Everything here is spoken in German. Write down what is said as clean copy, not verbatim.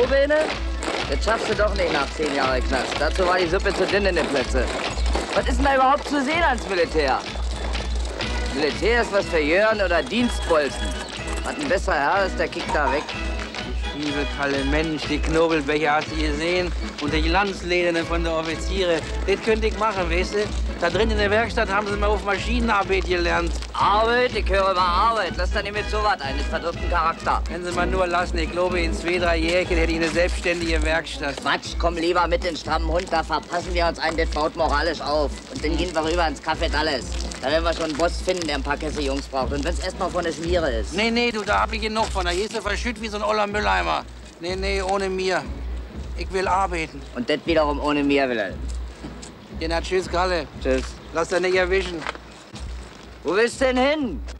Klobeine? Das schaffst du doch nicht nach 10 Jahren Knast. Dazu war die Suppe zu dünn in den Plätze. Was ist denn da überhaupt zu sehen ans Militär? Militär ist was für Jörn oder Dienstbolzen. Was ein besserer Herr ist, der kickt da weg. Liebe tolle Mensch, die Knobelbecher hast du gesehen und die Glanzlederne von der Offiziere. Das könnte ich machen, weißt du? Da drin in der Werkstatt haben sie mal auf Maschinenarbeit gelernt. Arbeit? Ich höre über Arbeit. Lass da nicht mit so was ein. Das verdirbt den Charakter. Wenn sie mal nur lassen, ich glaube, in 2, 3 Jährchen hätte ich eine selbstständige Werkstatt. Quatsch, komm lieber mit den strammen Hund. Da verpassen wir uns ein, das baut moralisch auf. Und dann gehen wir rüber ins Café Dallas. Da werden wir schon einen Boss finden, der ein paar Käse Jungs braucht. Und wenn's erst mal von der Schmiere ist. Nee, du, da hab ich genug von. Da gehst du verschütt wie so ein oller Mülleimer. Nee, ohne mir. Ich will arbeiten. Und das wiederum ohne mir, Wilhelm. Ja, na, tschüss, Kalle. Tschüss. Lass dich nicht erwischen. Wo willst du denn hin?